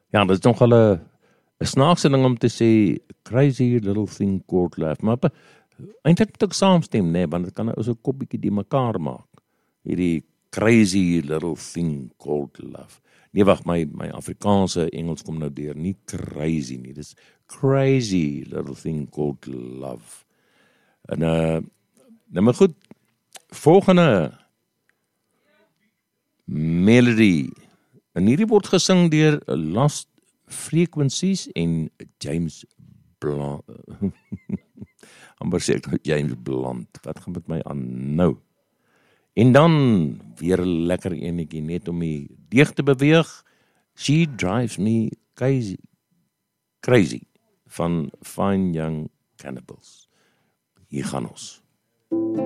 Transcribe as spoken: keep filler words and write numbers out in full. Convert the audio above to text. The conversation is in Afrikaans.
Ja, dit is nogal 'n 'n snaakse ding om te sê, crazy little thing called love, maar eintlik moet ek saamstem, nee, want dit kan ou so 'n kop bietjie die mekaar maak. Hierdie crazy little thing called love. Nee, wag, my my Afrikaanse Engels kom nou deur, nie crazy nie, dis crazy little thing called love. En uh, nou maar goed, volgende melody. En hierdie word gesing deur Lost Frequencies en James Blunt. Amper sê ek James Blunt. Wat gaan met my aan nou? En dan weer 'n lekker enetjie net om die deeg te beweeg. She Drives Me Crazy, crazy van Fine Young Cannibals. Hier gaan ons.